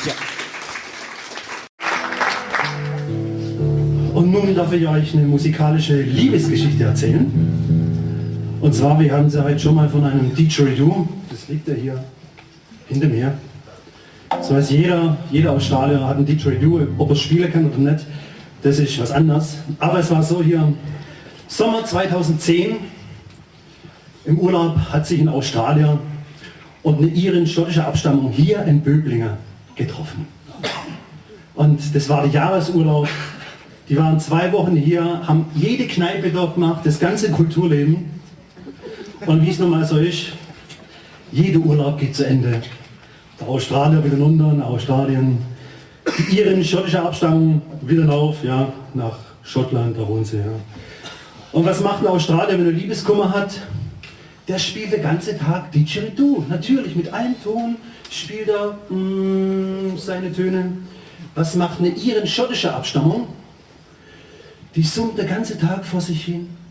Ja. Und nun darf ich euch eine musikalische Liebesgeschichte erzählen. Und zwar, wir haben sie heute schon mal von einem Didgeridoo, das liegt ja hier hinter mir. So weiß jeder Australier hat ein Didgeridoo, ob er spielen kann oder nicht, das ist was anderes. Aber es war so hier, Sommer 2010, im Urlaub hat sich ein Australier und eine Irin schottischer Abstammung hier in Böblingen getroffen. Und das war der Jahresurlaub. Die waren 2 Wochen hier, haben jede Kneipe dort gemacht, das ganze Kulturleben. Und wie es nun mal so ist, jeder Urlaub geht zu Ende. Der Australier wieder runter nach Australien. Die Iren schottischer Abstammung wieder rauf, ja, nach Schottland, da wohnen sie. Ja. Und was macht ein Australier, wenn er Liebeskummer hat? Der spielt den ganzen Tag Didgeridoo. Natürlich, mit einem Ton spielt er seine Töne. Was macht eine Iren schottischer Abstammung? Die summt den ganzen Tag vor sich hin.